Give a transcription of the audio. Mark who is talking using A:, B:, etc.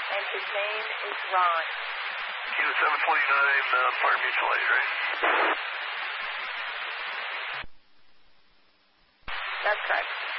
A: And his name is Ron.
B: Kilo 749, Fire Mutual Aid, right?
A: That's correct.